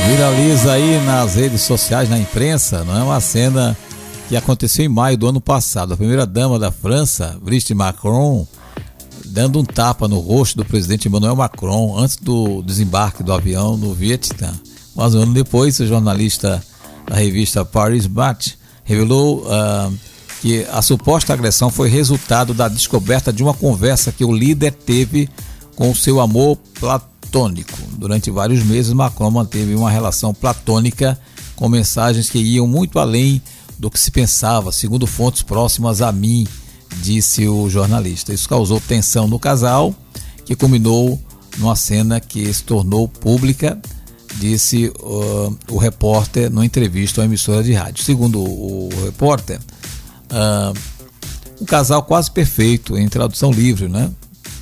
Viraliza aí nas redes sociais, na imprensa, não é uma cena que aconteceu em maio do ano passado. A primeira-dama da França, Brigitte Macron, dando um tapa no rosto do presidente Emmanuel Macron antes do desembarque do avião no Vietnã. Quase um ano depois, o jornalista da revista Paris Match revelou que a suposta agressão foi resultado da descoberta de uma conversa que o líder teve com o seu amor platônico. Durante vários meses, Macron manteve uma relação platônica com mensagens que iam muito além do que se pensava, segundo fontes próximas a mim, disse o jornalista. Isso causou tensão no casal, que culminou numa cena que se tornou pública, disse o repórter numa entrevista à emissora de rádio. Segundo o repórter, um casal quase perfeito, em tradução livre, né?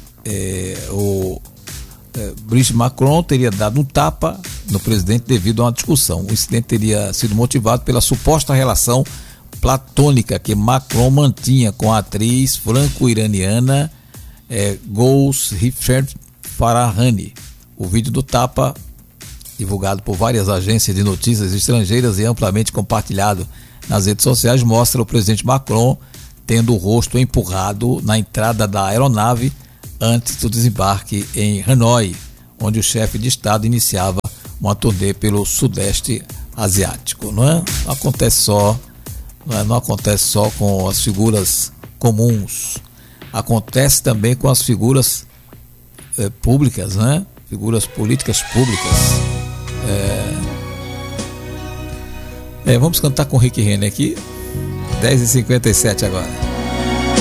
Brigitte Macron teria dado um tapa no presidente devido a uma discussão. O incidente teria sido motivado pela suposta relação platônica que Macron mantinha com a atriz franco-iraniana Gouls Rifert Farahani. O vídeo do tapa, divulgado por várias agências de notícias estrangeiras e amplamente compartilhado nas redes sociais, mostra o presidente Macron tendo o rosto empurrado na entrada da aeronave antes do desembarque em Hanoi, onde o chefe de Estado iniciava uma turnê pelo Sudeste Asiático. Não acontece só com as figuras comuns, acontece também com as figuras públicas, né? Figuras políticas públicas. Vamos cantar com o Rick Renner aqui, 10h57 agora.